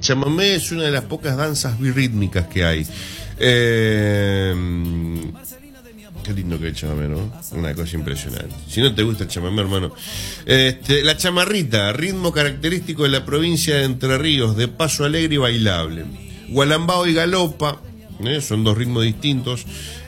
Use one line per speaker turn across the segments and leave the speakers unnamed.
chamamé es una de las pocas danzas birrítmicas que hay. Qué lindo que es el chamamé, ¿no? Una cosa impresionante. Si no te gusta el chamamé, hermano. La chamarrita, ritmo característico de la provincia de Entre Ríos, de paso alegre y bailable. Gualambao y galopa, son dos ritmos distintos.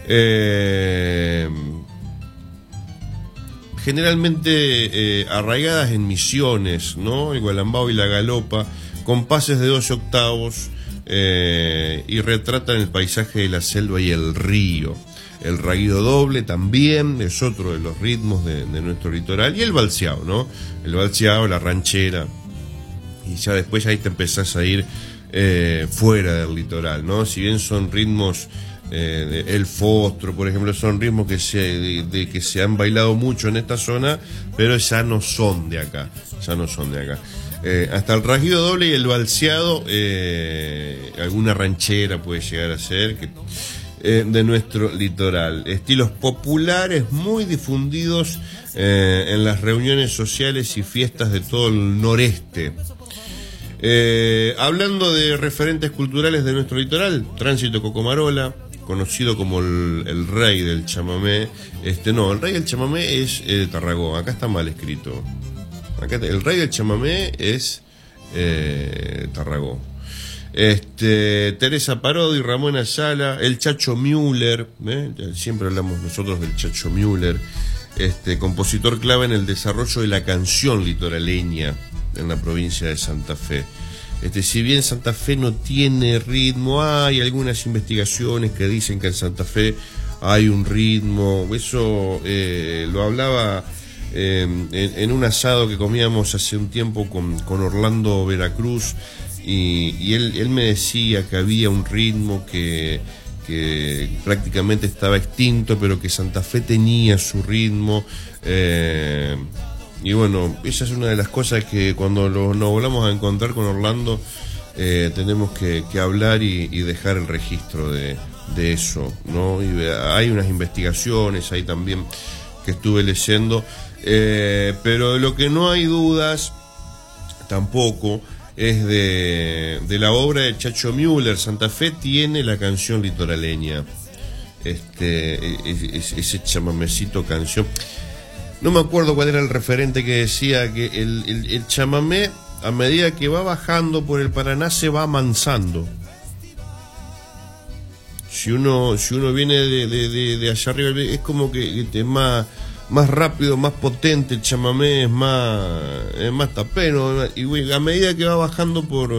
Generalmente arraigadas en Misiones, ¿no? El gualambao y la galopa, compases de 12 octavos, y retratan el paisaje de la selva y el río. El raguido doble también es otro de los ritmos de nuestro litoral. Y el balseado, ¿no? El balseado, la ranchera. Y ya después ahí te empezás a ir fuera del litoral, ¿no? Si bien son ritmos, el fostro, por ejemplo, son ritmos que se han bailado mucho en esta zona, pero ya no son de acá. Hasta el raguido doble y el balseado, alguna ranchera puede llegar a ser de nuestro litoral. Estilos populares muy difundidos en las reuniones sociales y fiestas de todo el noreste. Hablando de referentes culturales de nuestro litoral, Tránsito Cocomarola, conocido como el rey del chamamé. El rey del chamamé es Tarragó. Acá está mal escrito. El rey del chamamé es Tarragó. Teresa Parodi, Ramón Ayala, el Chacho Müller, siempre hablamos nosotros del Chacho Müller, compositor clave en el desarrollo de la canción litoraleña en la provincia de Santa Fe. Si bien Santa Fe no tiene ritmo, hay algunas investigaciones que dicen que en Santa Fe hay un ritmo. Eso lo hablaba en un asado que comíamos hace un tiempo con Orlando Veracruz. Y él me decía que había un ritmo que prácticamente estaba extinto, pero que Santa Fe tenía su ritmo. Y bueno, esa es una de las cosas que cuando nos volvamos a encontrar con Orlando, tenemos que hablar y dejar el registro de eso, ¿no? Y hay unas investigaciones ahí también que estuve leyendo, pero de lo que no hay dudas tampoco es de la obra de Chacho Müller. Santa Fe tiene la canción litoraleña, ese chamamecito canción. No me acuerdo cuál era el referente que decía que el chamamé, a medida que va bajando por el Paraná, se va amansando. Si uno viene de allá arriba, es como que es más rápido, más potente. El chamamé es más tapeno, y a medida que va bajando por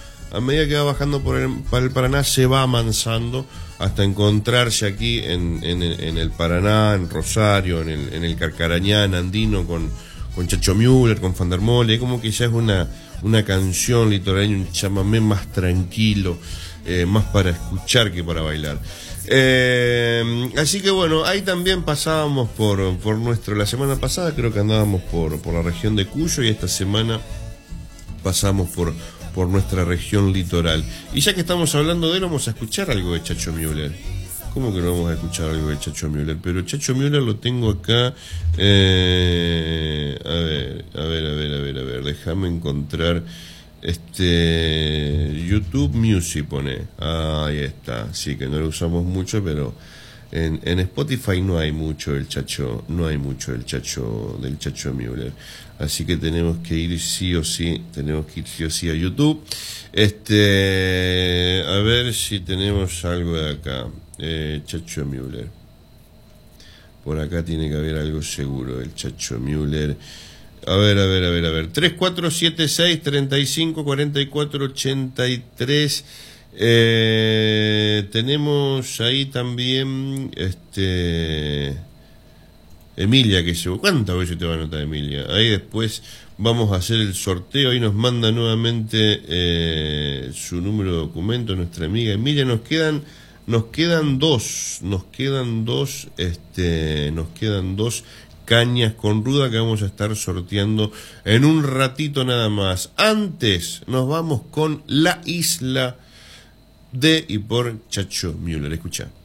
el Paraná, se va amansando hasta encontrarse aquí en el Paraná, en Rosario, en el Carcarañán andino, con Chacho Müller, con Fandermole. Como que ya es una canción litoraleña, un chamamé más tranquilo, más para escuchar que para bailar. Así que bueno, ahí también pasábamos por la semana pasada creo que andábamos por la región de Cuyo, y esta semana pasamos por nuestra región litoral. Y ya que estamos hablando de él, vamos a escuchar algo de Chacho Müller. ¿Cómo que no vamos a escuchar algo de Chacho Müller? Pero Chacho Müller lo tengo acá. A ver, déjame encontrar. YouTube Music pone. Ahí está. Sí, que no lo usamos mucho, pero en Spotify no hay mucho del Chacho del Chacho Müller. Así que tenemos que ir sí o sí a YouTube. A ver si tenemos algo de acá. Chacho Müller. Por acá tiene que haber algo seguro del Chacho Müller. A ver. 3476 35 44 83. Tenemos ahí también Emilia, que llegó. ¿Cuántas veces te va a anotar Emilia? Ahí después vamos a hacer el sorteo. Ahí nos manda nuevamente su número de documento nuestra amiga Emilia. Nos quedan dos cañas con ruda que vamos a estar sorteando en un ratito nada más. Antes nos vamos con La Isla de y por Chacho Müller. Escucha.